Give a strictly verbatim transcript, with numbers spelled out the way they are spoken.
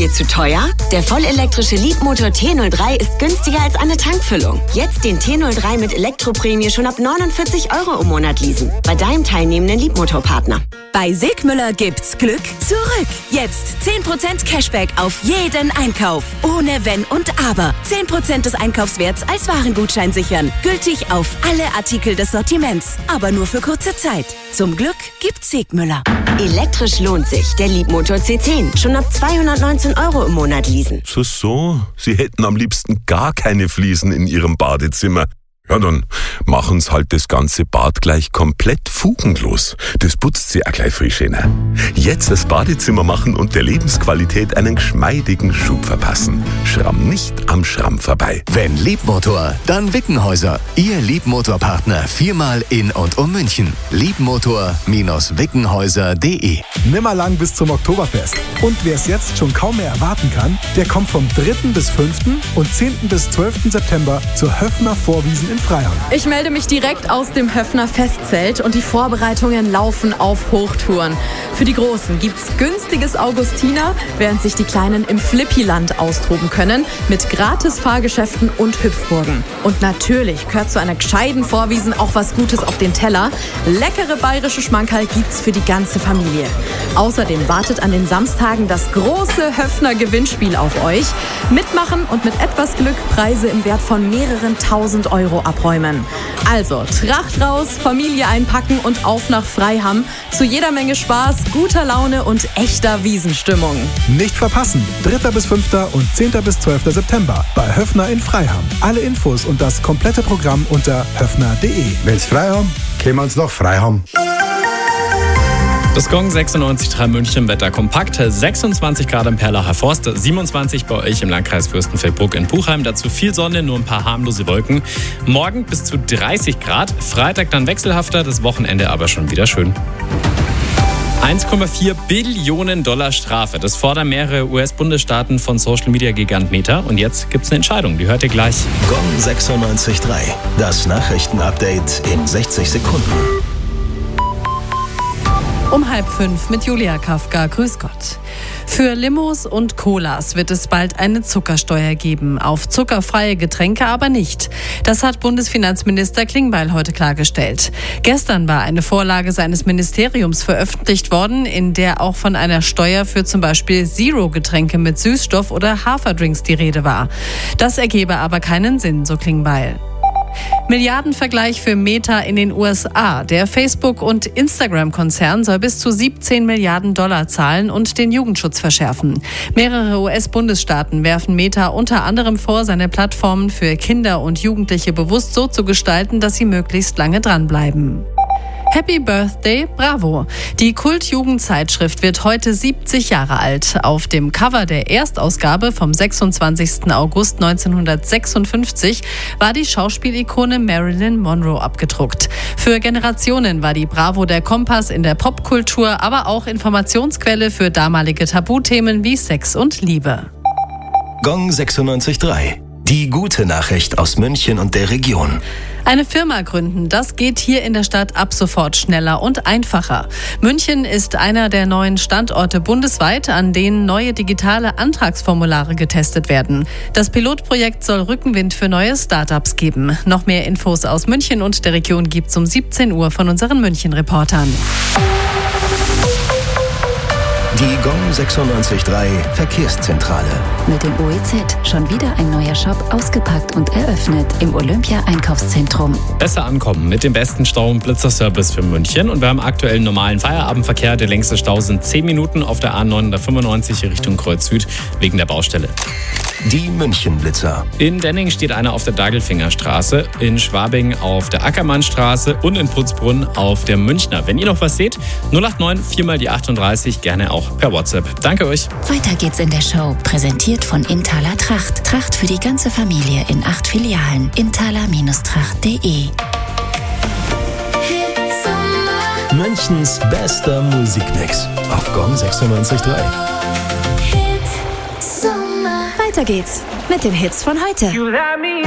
Dir zu teuer? Der vollelektrische Leapmotor T null drei ist günstiger als eine Tankfüllung. Jetzt den T null drei mit Elektroprämie schon ab neunundvierzig Euro im Monat leasen. Bei deinem teilnehmenden Leapmotor-Partner. Bei Sigmüller gibt's Glück zurück. Jetzt zehn Prozent Cashback auf jeden Einkauf. Ohne Wenn und Aber. zehn Prozent des Einkaufswerts als Warengutschein sichern. Gültig auf alle Artikel des Sortiments. Aber nur für kurze Zeit. Zum Glück gibt's Sigmüller. Elektrisch lohnt sich. Der Leapmotor C zehn. Schon ab zweihundertneunzehn Euro im Monat leasen. So, so. Sie hätten am liebsten gar keine Fliesen in Ihrem Badezimmer. Ja, dann machen's halt das ganze Bad gleich komplett fugenlos. Das putzt sie auch gleich frisch hin. Jetzt das Badezimmer machen und der Lebensqualität einen geschmeidigen Schub verpassen. Schramm nicht am Schramm vorbei. Wenn Leapmotor, dann Wickenhäuser. Ihr Leapmotor-Partner viermal in und um München. Leapmotor Wickenhäuser punkt de. Nimmer lang bis zum Oktoberfest. Und wer es jetzt schon kaum mehr erwarten kann, der kommt vom dritten bis fünften und zehnten bis zwölften September zur Höffner Vorwiesen in Freiham. Ich melde mich direkt aus dem Höffner Festzelt und die Vorbereitungen laufen auf Hochtouren. Für die Großen gibt's günstiges Augustiner, während sich die Kleinen im Flippiland austoben können mit gratis Fahrgeschäften und Hüpfburgen. Und natürlich gehört zu einer gescheiten Vorwiesen auch was Gutes auf den Teller. Leckere bayerische Schmankerl gibt's für die ganze Familie. Außerdem wartet an den Samstagen das große Höffner Gewinnspiel auf euch. Mitmachen und mit etwas Glück Preise im Wert von mehreren tausend Euro abräumen. Also Tracht raus, Familie einpacken und auf nach Freiham. Zu jeder Menge Spaß, guter Laune und echter Wiesenstimmung. Nicht verpassen. dritter bis fünfter und zehnter bis zwölfter September bei Höffner in Freiham. Alle Infos und das komplette Programm unter höffner punkt de. Wenn's frei haben, können wir uns noch frei haben. Das Gong sechsundneunzig Komma drei München, Wetter kompakt, sechsundzwanzig Grad im Perlacher Forst, siebenundzwanzig bei euch im Landkreis Fürstenfeldbruck in Puchheim, dazu viel Sonne, nur ein paar harmlose Wolken. Morgen bis zu dreißig Grad, Freitag dann wechselhafter, das Wochenende aber schon wieder schön. eins Komma vier Billionen Dollar Strafe, das fordern mehrere U S-Bundesstaaten von Social-Media-Gigant Meta und jetzt gibt's eine Entscheidung, die hört ihr gleich. Gong sechsundneunzig Komma drei, das Nachrichtenupdate in sechzig Sekunden. Um halb fünf mit Julia Kafka. Grüß Gott. Für Limos und Colas wird es bald eine Zuckersteuer geben. Auf zuckerfreie Getränke aber nicht. Das hat Bundesfinanzminister Klingbeil heute klargestellt. Gestern war eine Vorlage seines Ministeriums veröffentlicht worden, in der auch von einer Steuer für zum Beispiel Zero-Getränke mit Süßstoff oder Haferdrinks die Rede war. Das ergebe aber keinen Sinn, so Klingbeil. Milliardenvergleich für Meta in den U S A. Der Facebook- und Instagram-Konzern soll bis zu siebzehn Milliarden Dollar zahlen und den Jugendschutz verschärfen. Mehrere U S-Bundesstaaten werfen Meta unter anderem vor, seine Plattformen für Kinder und Jugendliche bewusst so zu gestalten, dass sie möglichst lange dranbleiben. Happy Birthday, Bravo! Die Kult-Jugendzeitschrift wird heute siebzig Jahre alt. Auf dem Cover der Erstausgabe vom sechsundzwanzigsten August neunzehnhundertsechsundfünfzig war die Schauspielikone Marilyn Monroe abgedruckt. Für Generationen war die Bravo der Kompass in der Popkultur, aber auch Informationsquelle für damalige Tabuthemen wie Sex und Liebe. Gong sechsundneunzig Komma drei. Die gute Nachricht aus München und der Region. Eine Firma gründen, das geht hier in der Stadt ab sofort schneller und einfacher. München ist einer der neuen Standorte bundesweit, an denen neue digitale Antragsformulare getestet werden. Das Pilotprojekt soll Rückenwind für neue Startups geben. Noch mehr Infos aus München und der Region gibt's um siebzehn Uhr von unseren München-Reportern. Die Gong sechsundneunzig Komma drei Verkehrszentrale. Mit dem O E Z schon wieder ein neuer Shop ausgepackt und eröffnet im Olympia-Einkaufszentrum. Besser ankommen mit dem besten Stau- und Blitzerservice für München. Und wir haben aktuell normalen Feierabendverkehr. Der längste Stau sind zehn Minuten auf der A neunhundertfünfundneunzig Richtung Kreuz Süd wegen der Baustelle. Die München-Blitzer. In Denning steht einer auf der Dagelfingerstraße, in Schwabing auf der Ackermannstraße und in Putzbrunn auf der Münchner. Wenn ihr noch was seht, null acht neun vier mal die achtunddreißig, gerne auch per WhatsApp. Danke euch. Weiter geht's in der Show. Präsentiert von Inthaler Tracht. Tracht für die ganze Familie in acht Filialen. inthaler Tracht punkt de. Münchens bester Musikmix auf Gong sechsundneunzig Komma drei. Weiter geht's mit den Hits von heute.